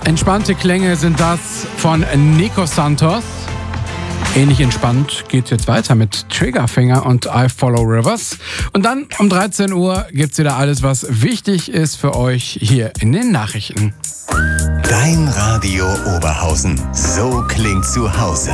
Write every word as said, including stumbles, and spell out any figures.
Entspannte Klänge sind das von Nico Santos. Ähnlich entspannt geht's jetzt weiter mit Triggerfinger und I Follow Rivers. Und dann um dreizehn Uhr gibt's wieder alles, was wichtig ist für euch hier in den Nachrichten. Dein Radio Oberhausen. So klingt zu Hause.